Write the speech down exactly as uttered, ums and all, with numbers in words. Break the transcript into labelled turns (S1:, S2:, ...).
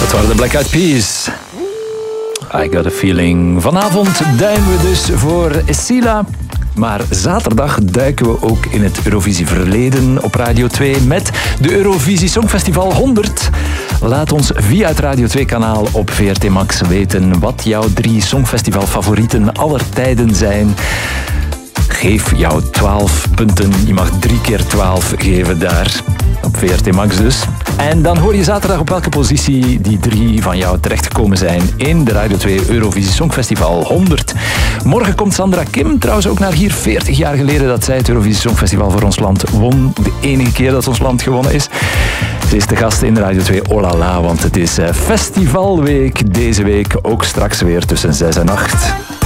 S1: Dat waren de Black Eyed Peas. I got a feeling. Vanavond duimen we dus voor Sila. Maar zaterdag duiken we ook in het Eurovisie verleden op Radio twee met de Eurovisie Songfestival honderd. Laat ons via het Radio twee kanaal op V R T Max weten wat jouw drie Songfestival-favorieten aller tijden zijn. Geef jouw twaalf punten. Je mag drie keer twaalf geven daar. Op V R T Max dus. En dan hoor je zaterdag op welke positie die drie van jou terechtgekomen zijn in de Radio twee Eurovisie Songfestival honderd. Morgen komt Sandra Kim trouwens ook naar hier. veertig jaar geleden dat zij het Eurovisie Songfestival voor ons land won. De enige keer dat ons land gewonnen is. Ze is de gast in de Radio twee Oh La La, want het is festivalweek deze week. Ook straks weer tussen zes en acht.